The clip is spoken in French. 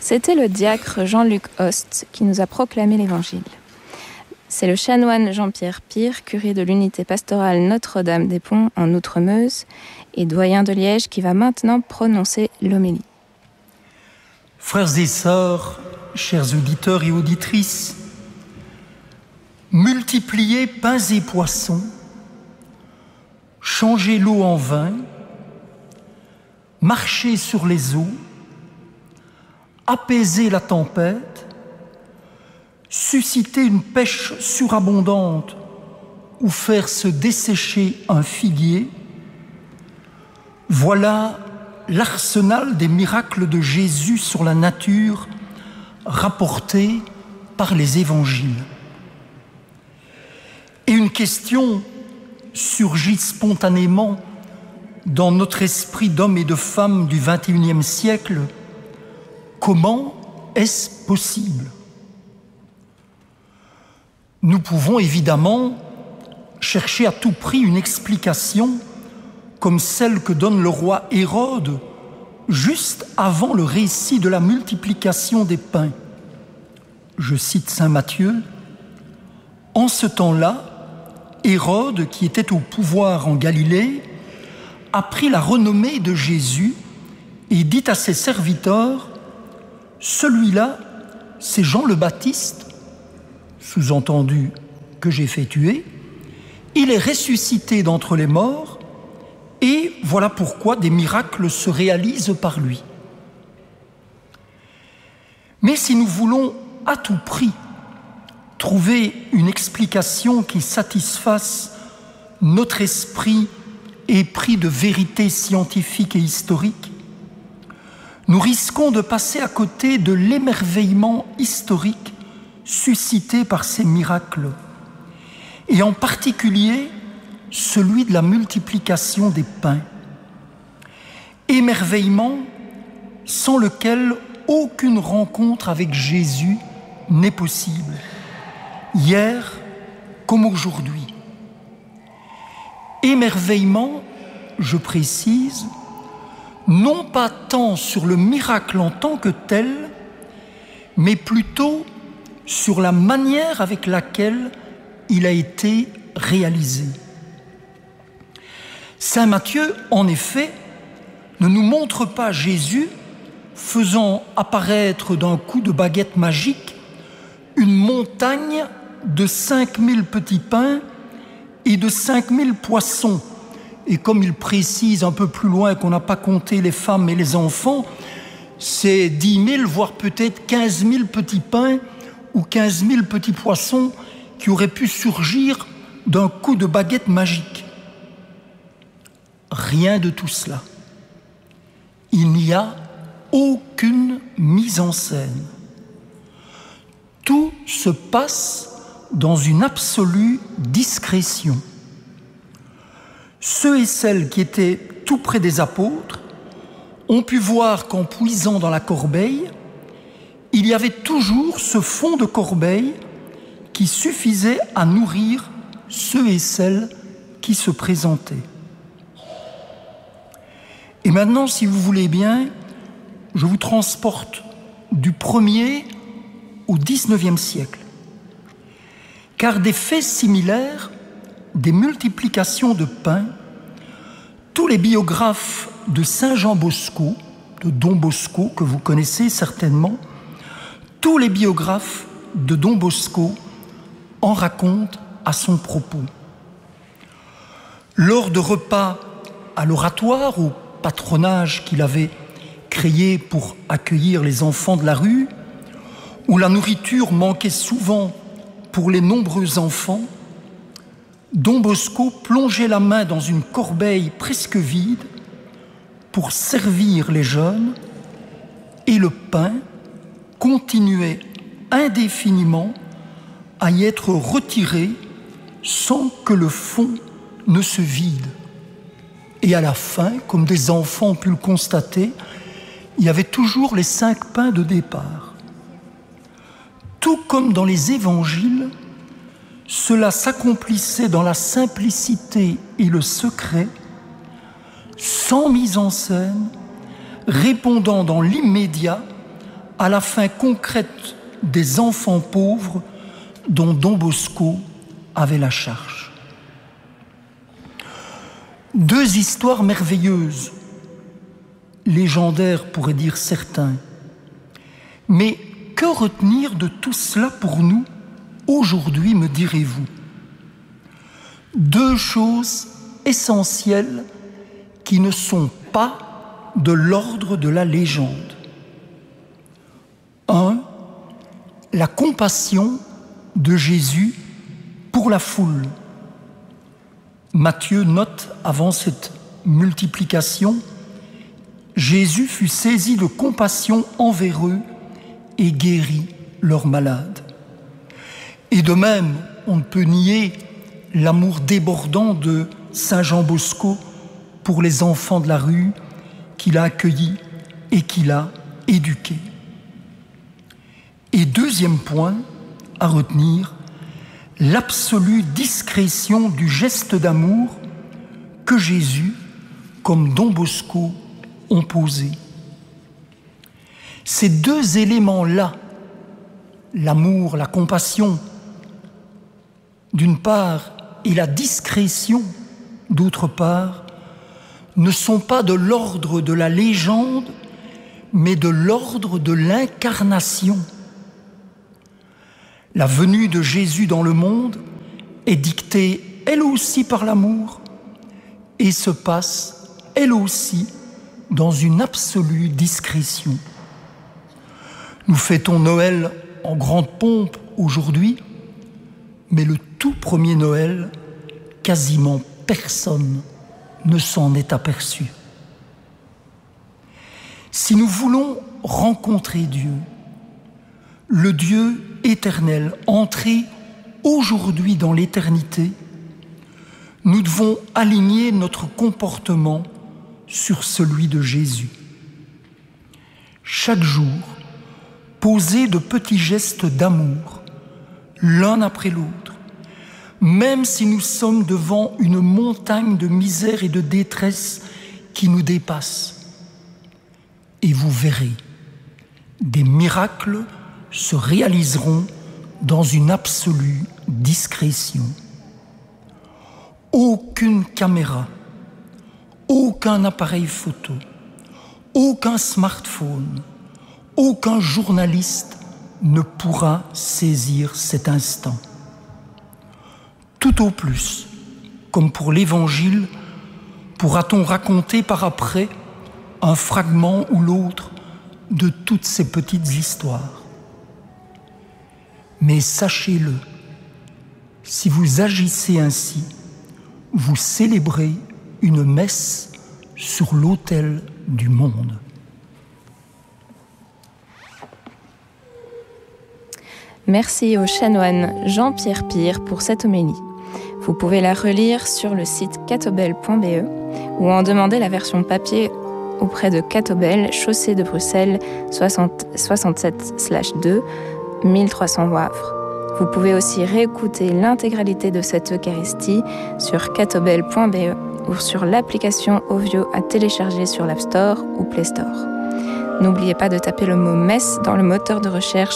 C'était le diacre Jean-Luc Host qui nous a proclamé l'Évangile. C'est le chanoine Jean-Pierre Pire, curé de l'unité pastorale Notre-Dame-des-Ponts en Outremeuse et doyen de Liège qui va maintenant prononcer l'homélie. Frères et sœurs, chers auditeurs et auditrices, multipliez pains et poissons, changez l'eau en vin, marchez sur les eaux, apaisez la tempête, susciter une pêche surabondante ou faire se dessécher un figuier, voilà l'arsenal des miracles de Jésus sur la nature rapportés par les évangiles. Et une question surgit spontanément dans notre esprit d'hommes et de femmes du XXIe siècle. Comment est-ce possible ? Nous pouvons évidemment chercher à tout prix une explication comme celle que donne le roi Hérode juste avant le récit de la multiplication des pains. Je cite saint Matthieu, « En ce temps-là, Hérode, qui était au pouvoir en Galilée, apprit la renommée de Jésus et dit à ses serviteurs, « Celui-là, c'est Jean le Baptiste, sous-entendu que j'ai fait tuer, il est ressuscité d'entre les morts, et voilà pourquoi des miracles se réalisent par lui. » Mais si nous voulons à tout prix trouver une explication qui satisfasse notre esprit épris de vérité scientifique et historique, nous risquons de passer à côté de l'émerveillement historique suscité par ces miracles, et en particulier celui de la multiplication des pains. Émerveillement sans lequel aucune rencontre avec Jésus n'est possible, hier comme aujourd'hui. Émerveillement, je précise, non pas tant sur le miracle en tant que tel, mais plutôt sur la manière avec laquelle il a été réalisé. Saint Matthieu, en effet, ne nous montre pas Jésus faisant apparaître d'un coup de baguette magique une montagne de 5000 petits pains et de 5000 poissons. Et comme il précise un peu plus loin qu'on n'a pas compté les femmes et les enfants, c'est 10 000, voire peut-être 15 000 petits pains ou 15 000 petits poissons qui auraient pu surgir d'un coup de baguette magique. Rien de tout cela. Il n'y a aucune mise en scène. Tout se passe dans une absolue discrétion. Ceux et celles qui étaient tout près des apôtres ont pu voir qu'en puisant dans la corbeille, il y avait toujours ce fond de corbeille qui suffisait à nourrir ceux et celles qui se présentaient. Et maintenant, si vous voulez bien, je vous transporte du 1er au 19e siècle. Car des faits similaires, des multiplications de pains, tous les biographes de Saint Jean Bosco, de Don Bosco, que vous connaissez certainement, tous les biographes de Don Bosco en racontent à son propos. Lors de repas à l'oratoire, au patronage qu'il avait créé pour accueillir les enfants de la rue, où la nourriture manquait souvent pour les nombreux enfants, Don Bosco plongeait la main dans une corbeille presque vide pour servir les jeunes, et le pain continuait indéfiniment à y être retiré sans que le fond ne se vide. Et à la fin, comme des enfants ont pu le constater, il y avait toujours les 5 pains de départ. Tout comme dans les évangiles, cela s'accomplissait dans la simplicité et le secret, sans mise en scène, répondant dans l'immédiat à la fin concrète des enfants pauvres dont Don Bosco avait la charge. Deux histoires merveilleuses, légendaires pourraient dire certains. Mais que retenir de tout cela pour nous aujourd'hui, me direz-vous? Deux choses essentielles qui ne sont pas de l'ordre de la légende. Un, la compassion de Jésus pour la foule. Matthieu note avant cette multiplication, Jésus fut saisi de compassion envers eux et guérit leurs malades. Et de même, on ne peut nier l'amour débordant de Saint Jean Bosco pour les enfants de la rue qu'il a accueillis et qu'il a éduqués. Et deuxième point à retenir, l'absolue discrétion du geste d'amour que Jésus, comme Don Bosco, ont posé. Ces deux éléments-là, l'amour, la compassion, d'une part, et la discrétion, d'autre part, ne sont pas de l'ordre de la légende, mais de l'ordre de l'incarnation. La venue de Jésus dans le monde est dictée, elle aussi, par l'amour et se passe, elle aussi, dans une absolue discrétion. Nous fêtons Noël en grande pompe aujourd'hui, mais le tout premier Noël, quasiment personne ne s'en est aperçu. Si nous voulons rencontrer Dieu, le Dieu éternel, entré aujourd'hui dans l'éternité, nous devons aligner notre comportement sur celui de Jésus. Chaque jour, poser de petits gestes d'amour, l'un après l'autre, même si nous sommes devant une montagne de misère et de détresse qui nous dépasse. Et vous verrez, des miracles se réaliseront dans une absolue discrétion. Aucune caméra, aucun appareil photo, aucun smartphone, aucun journaliste ne pourra saisir cet instant. Tout au plus, comme pour l'Évangile, pourra-t-on raconter par après un fragment ou l'autre de toutes ces petites histoires. Mais sachez-le, si vous agissez ainsi, vous célébrez une messe sur l'autel du monde. Merci au chanoine Jean-Pierre Pire pour cette homélie. Vous pouvez la relire sur le site catobel.be ou en demander la version papier auprès de Catobel, chaussée de Bruxelles 67/2, 1300 Wavre. Vous pouvez aussi réécouter l'intégralité de cette Eucharistie sur catobel.be ou sur l'application Ovio à télécharger sur l'App Store ou Play Store. N'oubliez pas de taper le mot messe dans le moteur de recherche